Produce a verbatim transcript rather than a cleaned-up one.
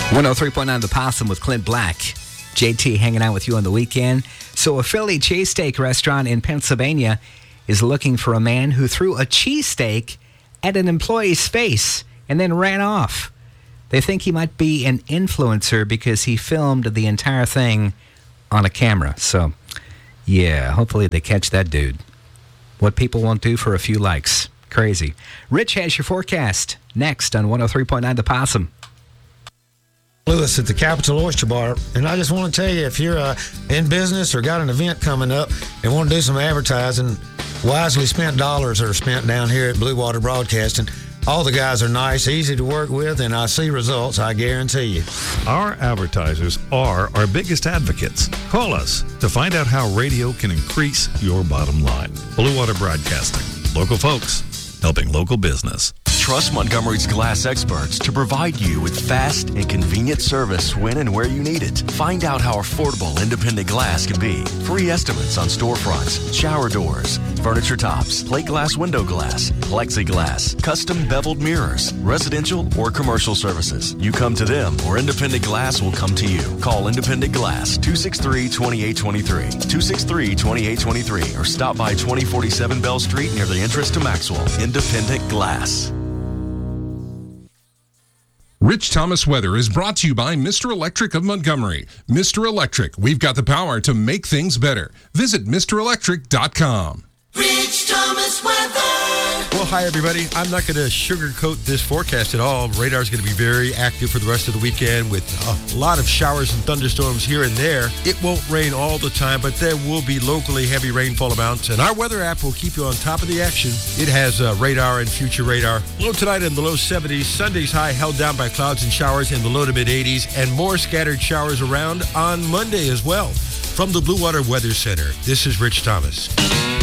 one oh three point nine The Possum with Clint Black. J T hanging out with you on the weekend. So a Philly cheesesteak restaurant in Pennsylvania is looking for a man who threw a cheesesteak at an employee's face and then ran off. They think he might be an influencer because he filmed the entire thing on a camera. So, yeah, hopefully they catch that dude. What people won't do for a few likes. Crazy. Rich has your forecast next on one oh three point nine The Possum. Lewis at the Capital Oyster Bar, and I just want to tell you, if you're uh, in business or got an event coming up and want to do some advertising, wisely spent dollars are spent down here at Blue Water Broadcasting. All the guys are nice, easy to work with, and I see results, I guarantee you. Our advertisers are our biggest advocates. Call us to find out how radio can increase your bottom line. Blue Water Broadcasting. Local folks helping local business. Trust Montgomery's glass experts to provide you with fast and convenient service when and where you need it. Find out how affordable independent glass can be. Free estimates on storefronts, shower doors, furniture tops, plate glass window glass, plexiglass, custom beveled mirrors, residential or commercial services. You come to them or Independent Glass will come to you. Call Independent Glass two six three, two eight two three, two six three, two eight two three or stop by twenty forty-seven Bell Street near the entrance to Maxwell. Independent Glass. Rich Thomas Weather is brought to you by Mister Electric of Montgomery. Mister Electric, we've got the power to make things better. Visit Mister Electric dot com. Rich Thomas Weather. Well, hi, everybody. I'm not going to sugarcoat this forecast at all. Radar is going to be very active for the rest of the weekend with a lot of showers and thunderstorms here and there. It won't rain all the time, but there will be locally heavy rainfall amounts, and our weather app will keep you on top of the action. It has uh, radar and future radar. Low tonight in the low seventies. Sunday's high held down by clouds and showers in the low to mid eighties, and more scattered showers around on Monday as well. From the Blue Water Weather Center, this is Rich Thomas.